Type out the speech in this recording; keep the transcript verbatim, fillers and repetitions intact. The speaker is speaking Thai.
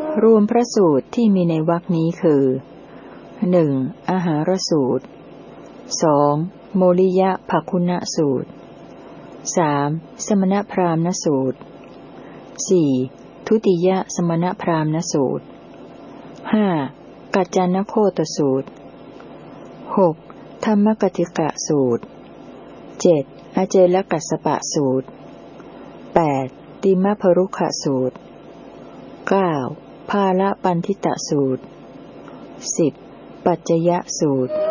รวมพระสูตรที่มีในวรรคนี้คือหนึ่งอาหารสูตรสองโมลิยะภคุณสูตรสามสมณพราหมณ์สูตรสี่ทุติยสมณพราหมณ์สูตรห้ากัจจานโคตสูตรหกธรรมกติกะสูตรเจ็ดอเจลกัสสปะสูตรแปดติมพรุขสูตรเก้าภาละปันทิตะสูตรสิบปัจจยสูตร